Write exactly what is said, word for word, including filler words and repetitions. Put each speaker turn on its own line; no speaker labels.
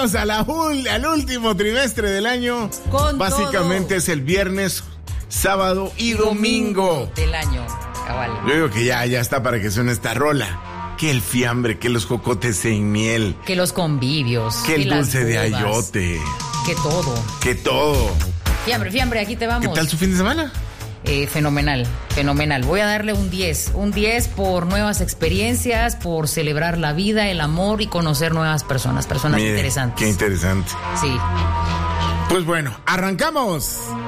Llegamos a la ul- al último trimestre del año.
Con
Básicamente
todo.
es el viernes, sábado y domingo
del año, cabal.
Yo digo que ya, ya está para que suene esta rola. Que el fiambre, que los jocotes en miel,
Que los convivios.
que el
las
dulce de
bodas,
ayote,
Que todo.
que todo.
Fiambre, fiambre, aquí te vamos.
¿Qué tal su fin de semana?
Eh, fenomenal, fenomenal. Voy a darle un diez. Un diez por nuevas experiencias, por celebrar la vida, el amor y conocer nuevas personas. Personas
Mire,
interesantes.
Qué interesante.
Sí.
Pues bueno, arrancamos.